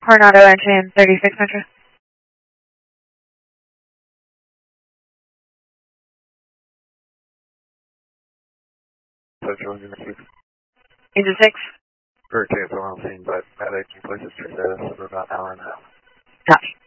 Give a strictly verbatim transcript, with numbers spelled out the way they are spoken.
Coronado engine thirty-six Metro. Central Engine six. Engine six. Hurricane on scene, but medic, places to status for about an hour and a half. Copy.